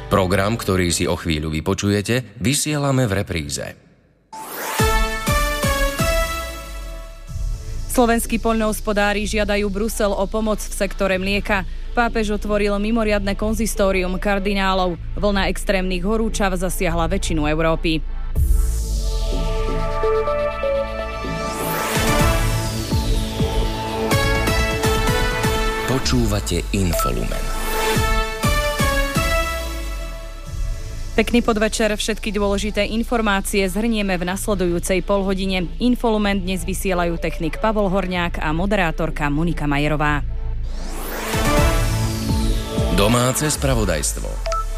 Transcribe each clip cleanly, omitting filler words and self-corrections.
Program, ktorý si o chvíľu vypočujete, vysielame v repríze. Slovenskí poľnohospodári žiadajú Brusel o pomoc v sektore mlieka. Pápež otvoril mimoriadne konzistórium kardinálov. Vlna extrémnych horúčav zasiahla väčšinu Európy. Počúvate Infolumen. Pekný podvečer, všetky dôležité informácie zhrnieme v nasledujúcej polhodine. Infolumen dnes vysielajú technik Pavol Horňák a moderátorka Monika Majerová. Domáce spravodajstvo.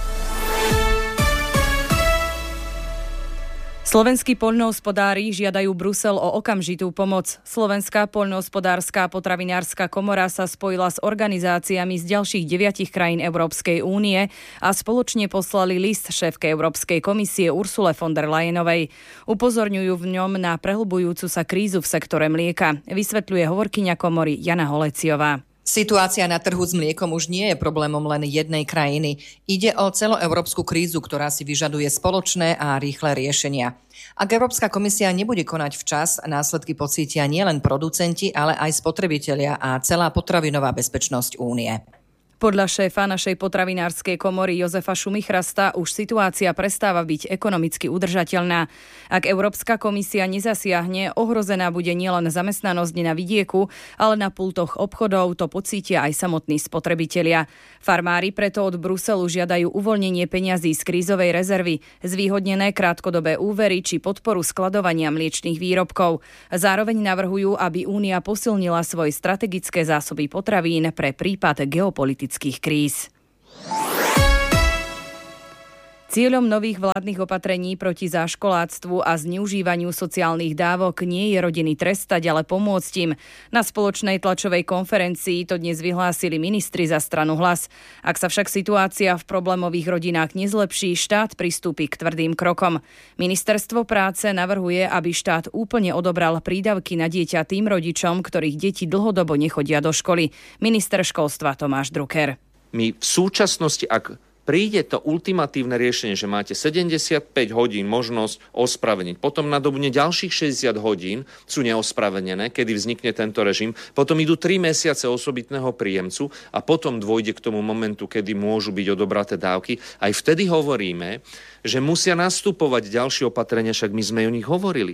Slovenskí poľnohospodári žiadajú Brusel o okamžitú pomoc. Slovenská poľnohospodárska a potravinárska komora sa spojila s organizáciami z ďalších 9 krajín Európskej únie a spoločne poslali list šéfke Európskej komisie Ursule von der Leyenovej. Upozorňujú v ňom na prehlbujúcu sa krízu v sektore mlieka. Vysvetľuje hovorkyňa komory Jana Holeciová. Situácia na trhu s mliekom už nie je problémom len jednej krajiny. Ide o celoeurópsku krízu, ktorá si vyžaduje spoločné a rýchle riešenia. Ak Európska komisia nebude konať včas, následky pocítia nielen producenti, ale aj spotrebitelia a celá potravinová bezpečnosť únie. Podľa šéfa našej potravinárskej komory Jozefa Šumichrasta už situácia prestáva byť ekonomicky udržateľná. Ak Európska komisia nezasiahne, ohrozená bude nielen zamestnanosť na vidieku, ale na pultoch obchodov to pocítia aj samotní spotrebitelia. Farmári preto od Bruselu žiadajú uvoľnenie peňazí z krízovej rezervy, zvýhodnené krátkodobé úvery či podporu skladovania mliečnych výrobkov. Zároveň navrhujú, aby Únia posilnila svoje strategické zásoby potravín pre prípad geopolitických kríz. Cieľom nových vládnych opatrení proti záškoláctvu a zneužívaniu sociálnych dávok nie je rodiny trestať, ale pomôcť im. Na spoločnej tlačovej konferencii to dnes vyhlásili ministri za stranu Hlas. Ak sa však situácia v problémových rodinách nezlepší, štát pristúpi k tvrdým krokom. Ministerstvo práce navrhuje, aby štát úplne odobral prídavky na dieťa tým rodičom, ktorých deti dlhodobo nechodia do školy. Minister školstva Tomáš Drucker. My v súčasnosti, ak príde to ultimatívne riešenie, že máte 75 hodín možnosť ospravedlniť. Potom nadobudne ďalších 60 hodín sú neospravedlené, kedy vznikne tento režim. Potom idú 3 mesiace osobitného príjemcu a potom dôjde k tomu momentu, kedy môžu byť odobraté dávky. Aj vtedy hovoríme, že musia nastupovať ďalšie opatrenia, však my sme o nich hovorili,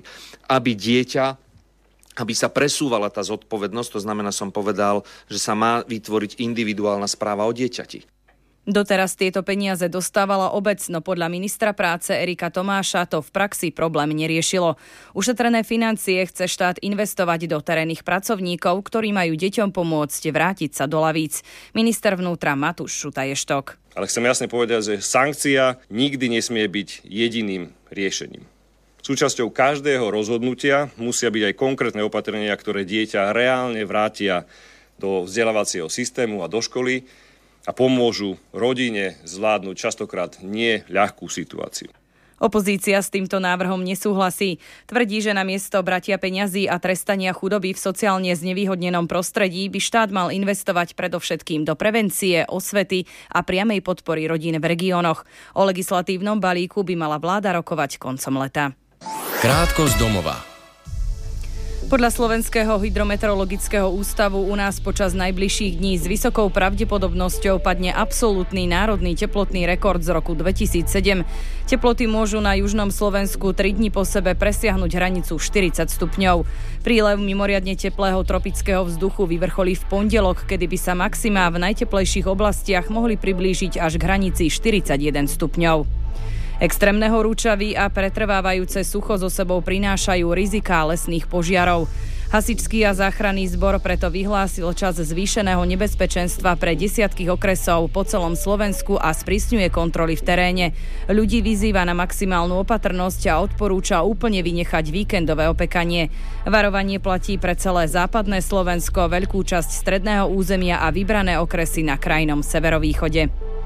aby sa presúvala tá zodpovednosť, to znamená, som povedal, že sa má vytvoriť individuálna správa o dieťati. Doteraz tieto peniaze dostávala obec, no podľa ministra práce Erika Tomáša to v praxi problém neriešilo. Ušetrené financie chce štát investovať do terénnych pracovníkov, ktorí majú deťom pomôcť vrátiť sa do lavíc. Minister vnútra Matúš Šutaj-Eštok. Ale chcem jasne povedať, že sankcia nikdy nesmie byť jediným riešením. Súčasťou každého rozhodnutia musia byť aj konkrétne opatrenia, ktoré dieťa reálne vrátia do vzdelávacieho systému a do školy a pomôžu rodine zvládnuť častokrát nie ľahkú situáciu. Opozícia s týmto návrhom nesúhlasí. Tvrdí, že namiesto bratia peňazí a trestania chudoby v sociálne znevýhodnenom prostredí by štát mal investovať predovšetkým do prevencie, osvety a priamej podpory rodín v regiónoch. O legislatívnom balíku by mala vláda rokovať koncom leta. Krátko z domova. Podľa Slovenského hydrometeorologického ústavu u nás počas najbližších dní s vysokou pravdepodobnosťou padne absolútny národný teplotný rekord z roku 2007. Teploty môžu na južnom Slovensku 3 dni po sebe presiahnuť hranicu 40 stupňov. Prílev mimoriadne teplého tropického vzduchu vyvrcholí v pondelok, kedy by sa maximá v najteplejších oblastiach mohli priblížiť až k hranici 41 stupňov. Extrémne horúčavy a pretrvávajúce sucho so sebou prinášajú riziká lesných požiarov. Hasičský a záchranný zbor preto vyhlásil čas zvýšeného nebezpečenstva pre desiatky okresov po celom Slovensku a sprísňuje kontroly v teréne. Ľudí vyzýva na maximálnu opatrnosť a odporúča úplne vynechať víkendové opekanie. Varovanie platí pre celé západné Slovensko, veľkú časť stredného územia a vybrané okresy na krajnom severovýchode.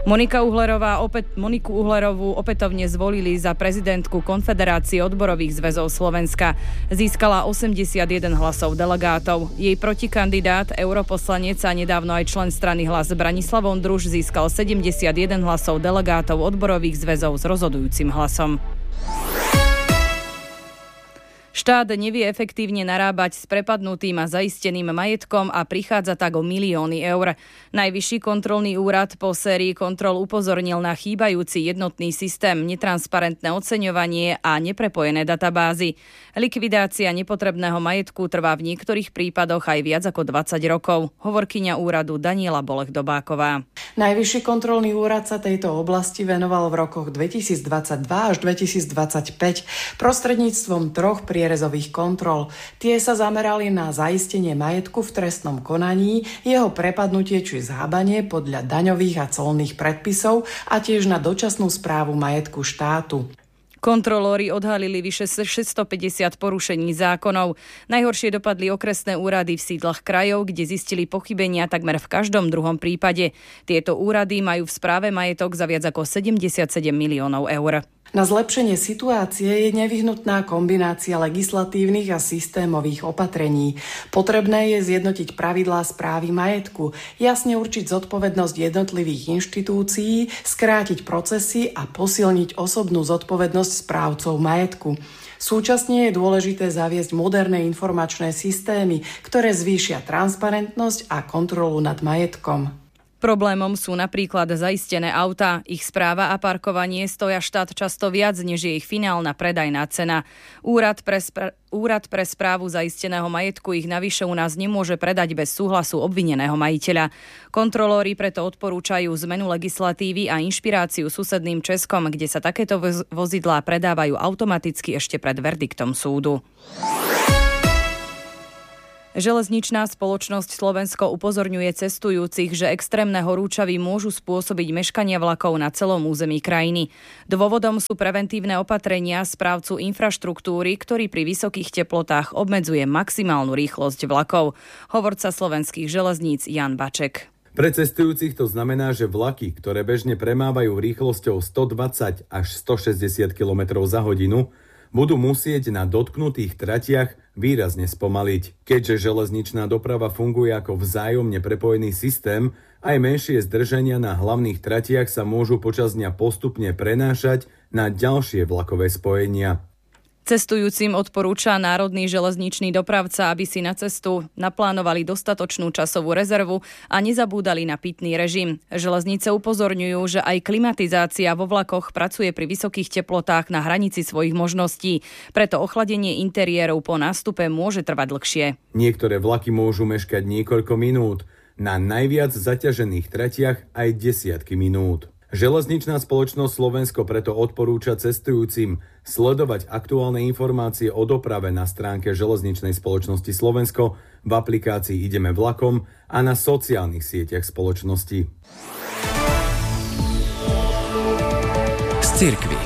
Moniku Uhlerovú opätovne zvolili za prezidentku Konfederácie odborových zväzov Slovenska. Získala 81 hlasov delegátov. Jej protikandidát, europoslanec a nedávno aj člen strany Hlas Branislav Ondruš získal 71 hlasov delegátov odborových zväzov s rozhodujúcim hlasom. Štát nevie efektívne narábať s prepadnutým a zaisteným majetkom a prichádza tak o milióny eur. Najvyšší kontrolný úrad po sérii kontrol upozornil na chýbajúci jednotný systém, netransparentné oceňovanie a neprepojené databázy. Likvidácia nepotrebného majetku trvá v niektorých prípadoch aj viac ako 20 rokov. Hovorkyňa úradu Daniela Bolech-Dobáková. Najvyšší kontrolný úrad sa tejto oblasti venoval v rokoch 2022 až 2025 prostredníctvom 3 prierezových kontrol. Tie sa zamerali na zaistenie majetku v trestnom konaní, jeho prepadnutie či zhábanie podľa daňových a colných predpisov a tiež na dočasnú správu majetku štátu. Kontrolóri odhalili vyše 650 porušení zákonov. Najhoršie dopadli okresné úrady v sídlach krajov, kde zistili pochybenia takmer v každom druhom prípade. Tieto úrady majú v správe majetok za viac ako 77 miliónov eur. Na zlepšenie situácie je nevyhnutná kombinácia legislatívnych a systémových opatrení. Potrebné je zjednotiť pravidlá správy majetku, jasne určiť zodpovednosť jednotlivých inštitúcií, skrátiť procesy a posilniť osobnú zodpovednosť správcov majetku. Súčasne je dôležité zaviesť moderné informačné systémy, ktoré zvýšia transparentnosť a kontrolu nad majetkom. Problémom sú napríklad zaistené autá. Ich správa a parkovanie stoja štát často viac, než je ich finálna predajná cena. Úrad pre správu zaisteného majetku ich navyše u nás nemôže predať bez súhlasu obvineného majiteľa. Kontrolóri preto odporúčajú zmenu legislatívy a inšpiráciu susedným Českom, kde sa takéto vozidlá predávajú automaticky ešte pred verdiktom súdu. Železničná spoločnosť Slovensko upozorňuje cestujúcich, že extrémne horúčavy môžu spôsobiť meškania vlakov na celom území krajiny. Dôvodom sú preventívne opatrenia správcu infraštruktúry, ktorý pri vysokých teplotách obmedzuje maximálnu rýchlosť vlakov. Hovorca Slovenských železníc Jan Baček. Pre cestujúcich to znamená, že vlaky, ktoré bežne premávajú rýchlosťou 120 až 160 km za hodinu, budú musieť na dotknutých tratiach výrazne spomaliť. Keďže železničná doprava funguje ako vzájomne prepojený systém, aj menšie zdržania na hlavných tratiach sa môžu počas dňa postupne prenášať na ďalšie vlakové spojenia. Cestujúcim odporúča Národný železničný dopravca, aby si na cestu naplánovali dostatočnú časovú rezervu a nezabúdali na pitný režim. Železnice upozorňujú, že aj klimatizácia vo vlakoch pracuje pri vysokých teplotách na hranici svojich možností. Preto ochladenie interiérov po nástupe môže trvať dlhšie. Niektoré vlaky môžu meškať niekoľko minút, na najviac zaťažených tratiach aj desiatky minút. Železničná spoločnosť Slovensko preto odporúča cestujúcim sledovať aktuálne informácie o doprave na stránke Železničnej spoločnosti Slovensko, v aplikácii Ideme vlakom a na sociálnych sieťach spoločnosti. Z cirkvi.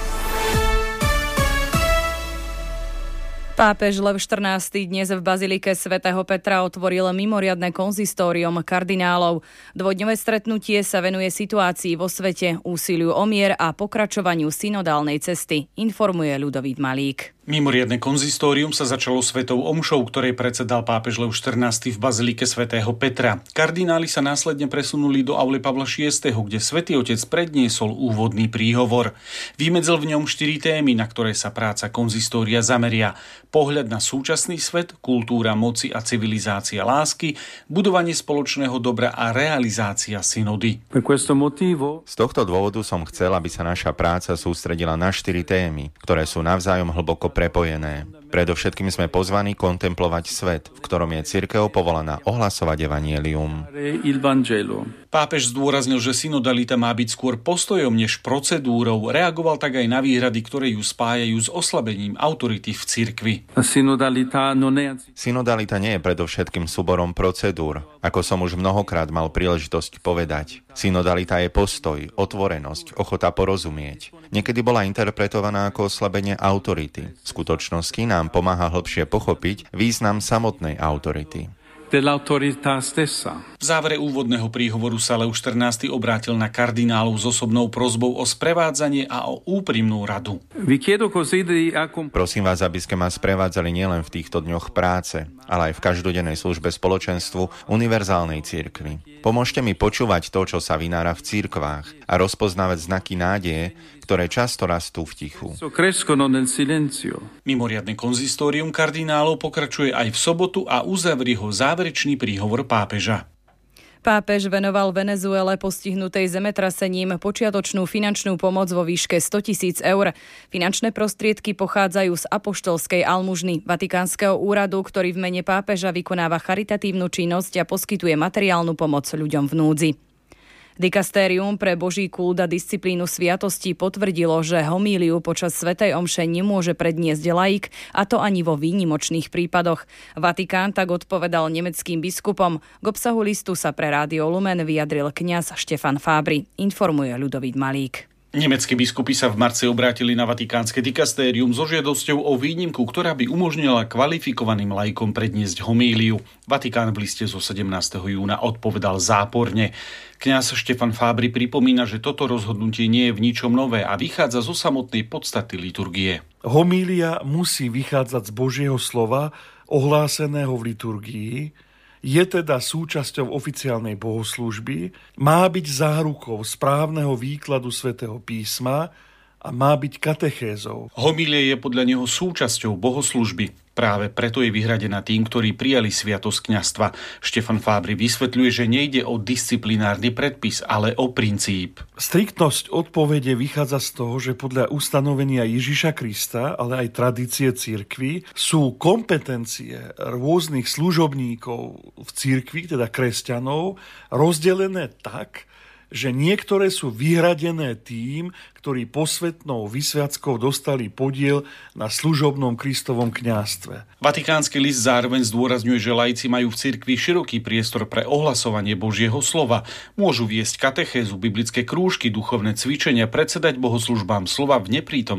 Pápež Lev XIV dnes v bazilike svätého Petra otvoril mimoriadne konzistórium kardinálov. Dvojdňové stretnutie sa venuje situácii vo svete, úsiliu o mier a pokračovaniu synodálnej cesty, informuje Ľudovít Malík. Mimoriadne konzistórium sa začalo svetou omšou, ktorej predsedal pápež Lev XIV v bazilike svätého Petra. Kardináli sa následne presunuli do auly Pavla VI, kde svätý otec predniesol úvodný príhovor. Vymedzil v ňom 4 témy, na ktoré sa práca konzistória zameria. Pohľad na súčasný svet, kultúra moci a civilizácia lásky, budovanie spoločného dobra a realizácia synody. Z tohto dôvodu som chcel, aby sa naša práca sústredila na 4 témy, ktoré sú navzájom hlboko prepojené. Predovšetkým sme pozvaní kontemplovať svet, v ktorom je cirkev povolaná ohlasovať evanjelium. Pápež zdôraznil, že synodalita má byť skôr postojom než procedúrou. Reagoval tak aj na výhrady, ktoré ju spájajú s oslabením autority v cirkvi. Synodalita nie je predovšetkým súborom procedúr, ako som už mnohokrát mal príležitosť povedať. Synodalita je postoj, otvorenosť, ochota porozumieť. Niekedy bola interpretovaná ako oslabenie autority. V skutočnosti nám pomáha hlbšie pochopiť význam samotnej autority. dell'autorità stessa. V závere úvodného príhovoru sa Leoš XIV obrátil na kardinálov s osobnou prosbou o sprevádzanie a o úprimnú radu. Prosím vás, aby ste ma sprevádzali nielen v týchto dňoch práce, ale aj v každodennej službe spoločenstvu univerzálnej cirkvi. Pomôžte mi počúvať to, čo sa vynára v cirkvách a rozpoznávať znaky nádeje, ktoré často rastú v tichu. Mimoriadne konzistórium kardinálov pokračuje aj v sobotu a uzavrie ho záverečný príhovor pápeža. Pápež venoval Venezuele postihnutej zemetrasením počiatočnú finančnú pomoc vo výške 100 000 eur. Finančné prostriedky pochádzajú z apoštolskej almužny Vatikánskeho úradu, ktorý v mene pápeža vykonáva charitatívnu činnosť a poskytuje materiálnu pomoc ľuďom v núdzi. Dikastérium pre Boží kult a disciplínu sviatostí potvrdilo, že homíliu počas svätej omše nemôže predniesť laik, a to ani vo výnimočných prípadoch. Vatikán tak odpovedal nemeckým biskupom. K obsahu listu sa pre Rádio Lumen vyjadril kňaz Štefan Fábri, informuje Ľudovít Malík. Nemeckí biskupy sa v marci obrátili na vatikánske dikastérium so žiadosťou o výnimku, ktorá by umožnila kvalifikovaným laikom predniesť homíliu. Vatikán v liste zo 17. júna odpovedal záporne. Kňaz Štefan Fábri pripomína, že toto rozhodnutie nie je v ničom nové a vychádza zo samotnej podstaty liturgie. Homília musí vychádzať z Božieho slova, ohláseného v liturgii, je teda súčasťou oficiálnej bohoslúžby, má byť zárukou správneho výkladu svätého písma a má byť katechézou. Homília je podľa neho súčasťou bohoslúžby. Práve preto je vyhradená tým, ktorí prijali sviatosť kňazstva. Štefan Fábri vysvetľuje, že nejde o disciplinárny predpis, ale o princíp. Striktnosť odpovede vychádza z toho, že podľa ustanovenia Ježiša Krista, ale aj tradície cirkvi, sú kompetencie rôznych služobníkov v cirkvi, teda kresťanov, rozdelené tak, že niektoré sú vyhradené tým, ktorí posvätnou vysviackou dostali podiel na služobnom Kristovom kňazstve. Vatikánsky list zároveň zdôrazňuje, že laici majú v cirkvi široký priestor pre ohlasovanie Božieho slova. Môžu viesť katechézu, biblické krúžky, duchovné cvičenia, predsedať bohoslužbám slova v neprítomnosti